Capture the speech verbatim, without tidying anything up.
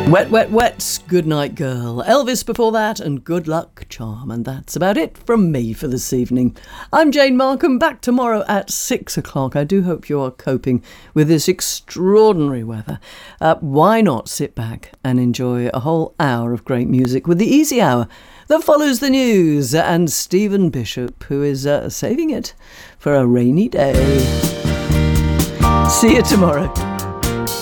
Wet, Wet, Wet, Good Night Girl. Elvis before that, and Good Luck Charm. And that's about it from me for this evening. I'm Jane Markham, back tomorrow at six o'clock. I do hope you are coping with this extraordinary weather. Uh, why not sit back and enjoy a whole hour of great music with the Easy Hour that follows the news and Stephen Bishop, who is uh, saving it for a rainy day. See you tomorrow.